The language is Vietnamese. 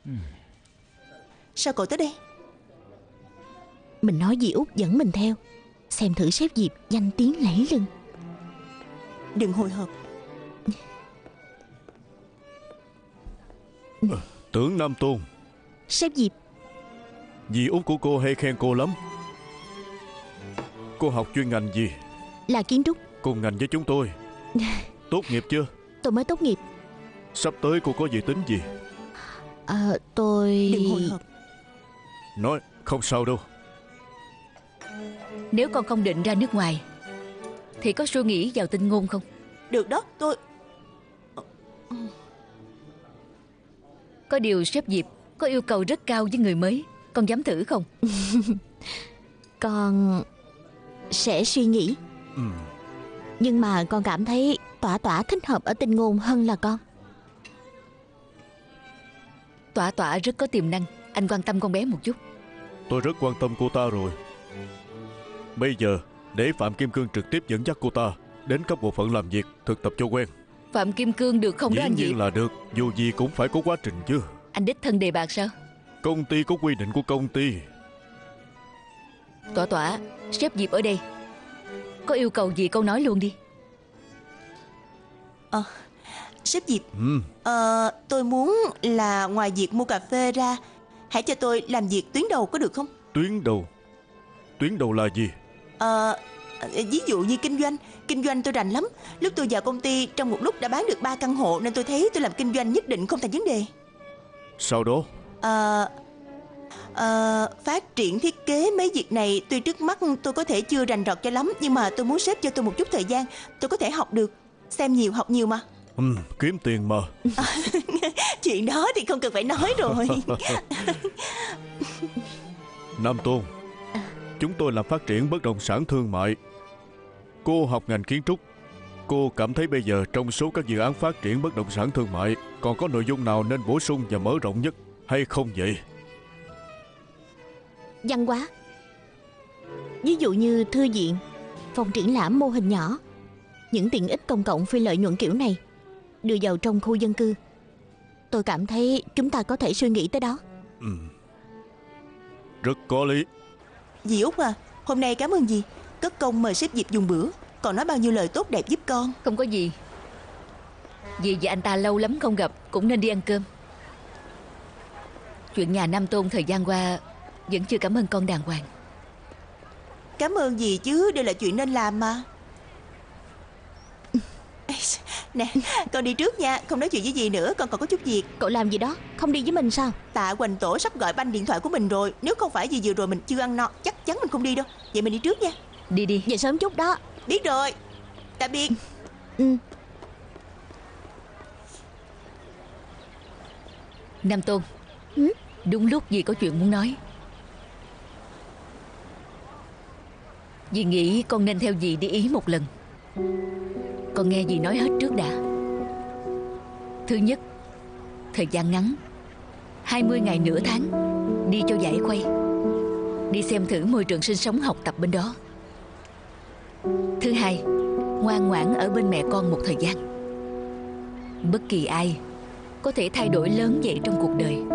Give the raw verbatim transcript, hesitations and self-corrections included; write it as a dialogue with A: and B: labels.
A: Sao cậu tới đây?
B: Mình nói dì Út dẫn mình theo, xem thử sếp Diệp danh tiếng lẫy lừng.
A: Đừng hồi hộp.
C: Tưởng Nam Tôn.
B: Sếp Diệp.
C: Dì Út của cô hay khen cô lắm. Cô học chuyên ngành gì?
B: Là kiến trúc.
C: Cùng ngành với chúng tôi. Tốt nghiệp chưa?
B: Tôi mới tốt nghiệp.
C: Sắp tới cô có dự tính gì?
B: À, tôi...
A: Đừng hồi hộp.
C: Nói không sao đâu.
D: Nếu con không định ra nước ngoài thì có suy nghĩ vào tinh ngôn không?
A: Được đó, tôi...
D: Có điều sếp Diệp có yêu cầu rất cao với người mới. Con dám thử không?
B: Con sẽ suy nghĩ.
C: ừ.
B: Nhưng mà con cảm thấy Tỏa Tỏa thích hợp ở tinh ngôn hơn là con.
D: Tỏa Tỏa rất có tiềm năng. Anh quan tâm con bé một chút.
C: Tôi rất quan tâm cô ta rồi. Bây giờ để Phạm Kim Cương trực tiếp dẫn dắt cô ta đến các bộ phận làm việc, thực tập cho quen.
D: Phạm Kim Cương được không đó
C: Dĩ
D: anh
C: nhiên
D: Diệp?
C: là được. Dù gì cũng phải có quá trình chứ.
D: Anh đích thân đề bạt sao?
C: Công ty có quy định của công ty.
D: Tỏa Tỏa, sếp Diệp ở đây. Có yêu cầu gì con nói luôn đi.
A: Ờ, sếp Diệp,
C: ừ.
A: ờ, tôi muốn là ngoài việc mua cà phê ra, hãy cho tôi làm việc tuyến đầu có được không?
C: Tuyến đầu? Tuyến đầu là gì?
A: Ờ, ví dụ như kinh doanh. Kinh doanh tôi rành lắm. Lúc tôi vào công ty trong một lúc đã bán được ba căn hộ, nên tôi thấy tôi làm kinh doanh nhất định không thành vấn đề.
C: Sau đó?
A: Ờ, ờ, phát triển thiết kế mấy việc này tuy trước mắt tôi có thể chưa rành rọt cho lắm, nhưng mà tôi muốn sếp cho tôi một chút thời gian. Tôi có thể học được. Xem nhiều học nhiều mà.
C: ừ, Kiếm tiền mà.
A: Chuyện đó thì không cần phải nói rồi.
C: Nam Tôn, chúng tôi làm phát triển bất động sản thương mại. Cô học ngành kiến trúc. Cô cảm thấy bây giờ trong số các dự án phát triển bất động sản thương mại còn có nội dung nào nên bổ sung và mở rộng nhất hay không vậy?
B: Văn hóa. Ví dụ như thư viện, phòng triển lãm mô hình nhỏ. Những tiện ích công cộng phi lợi nhuận kiểu này đưa vào trong khu dân cư. Tôi cảm thấy chúng ta có thể suy nghĩ tới đó.
C: ừ. Rất có lý.
A: Dì Út à, hôm nay cảm ơn dì. Cất công mời sếp Diệp dùng bữa, còn nói bao nhiêu lời tốt đẹp giúp con.
D: Không có gì. Dì và anh ta lâu lắm không gặp, cũng nên đi ăn cơm. Chuyện nhà Nam Tôn thời gian qua vẫn chưa cảm ơn con đàng hoàng.
A: Cảm ơn dì chứ, đây là chuyện nên làm mà. Nè, con đi trước nha. Không nói chuyện với dì nữa, con còn có chút việc.
B: Cậu làm gì đó, không đi với mình sao?
A: Tạ Hoành Tổ sắp gọi banh điện thoại của mình rồi. Nếu không phải vì vừa rồi mình chưa ăn no, chắc chắn mình không đi đâu. Vậy mình đi trước nha.
D: Đi đi.
B: Về sớm chút đó.
A: Biết rồi. Tạm biệt.
B: Ừ.
D: Nam Tôn.
B: ừ?
D: Đúng lúc dì có chuyện muốn nói. Dì nghĩ con nên theo dì đi Ý một lần. Con nghe dì nói hết trước đã. Thứ nhất, thời gian ngắn, hai mươi ngày nửa tháng, đi cho giải khuây. Đi xem thử môi trường sinh sống học tập bên đó. Thứ hai, ngoan ngoãn ở bên mẹ con một thời gian. Bất kỳ ai có thể thay đổi lớn vậy trong cuộc đời.